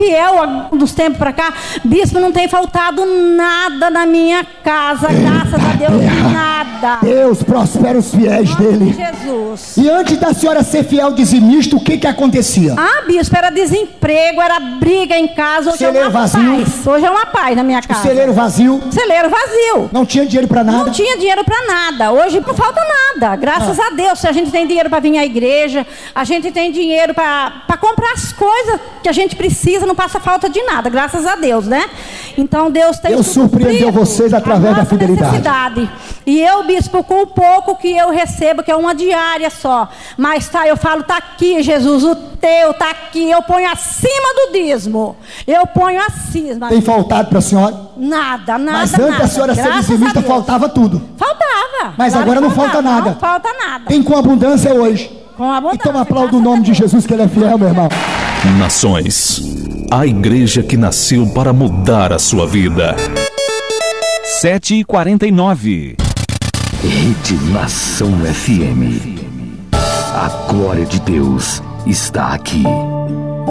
fiel dos tempos para cá, bispo, não tem faltado nada na minha casa, graças a Deus, nada. Deus prospera os fiéis dele. Jesus. E antes da senhora ser fiel dizimista, o que acontecia? Ah, bispo, era desemprego, era briga em casa. Hoje celeiro é uma vazio. paz. Hoje é uma paz na minha casa. Celeiro vazio. Celeiro vazio. Não tinha dinheiro para nada. Não tinha dinheiro para nada. Hoje não falta nada. Graças a Deus. Se a gente tem dinheiro para vir à igreja, a gente tem dinheiro para comprar as coisas que a gente precisa, não passa falta de nada. Graças a Deus, né? Então Deus tem Deus surpreendeu vocês através da fidelidade. E eu, bispo, com o pouco que eu recebo, que é uma diária só, mas eu falo, tá aqui, Jesus, o teu tá aqui, eu ponho acima do dízimo, eu ponho acima. Tem faltado para a senhora? Nada. Mas antes da senhora ser dizimista, faltava tudo. Faltava. Mas agora não falta nada. Não falta nada. Tem com abundância hoje. Com abundância. Então aplauda o nome de Jesus, que ele é fiel, meu irmão. Nações, a igreja que nasceu para mudar a sua vida. 7h49. Rede Nação FM. A glória de Deus está aqui.